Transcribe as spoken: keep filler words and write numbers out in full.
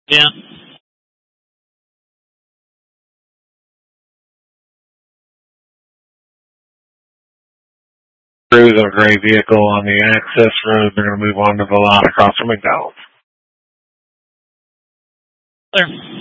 Yeah. Cruise a gray vehicle on the access road. They're going to move on to the lot across from McDonald's. Clear.